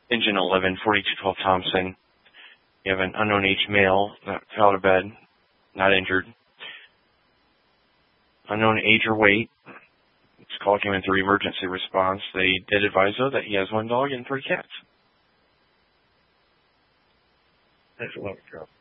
Engine 11, 4212 Thompson. You have an unknown age male that fell out of bed, not injured. Unknown age or weight. This call came in through emergency response. They did advise, though, that he has 1 dog and 3 cats. There's a little girl.